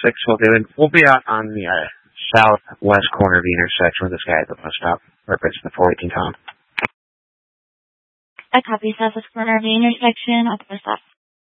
6 will do, and we'll be out on the southwest corner of the intersection with this guy at the bus stop, reference the 418 Tom. I copy southwest corner of the intersection at the bus stop.